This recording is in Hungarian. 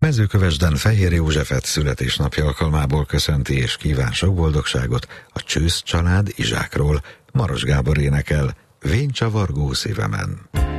Mezőkövesden Fehér Józsefet születésnapja alkalmából köszönti és kíván sok boldogságot a Csősz család Izsákról. Maros Gábor énekel Vén csavargó szívemen.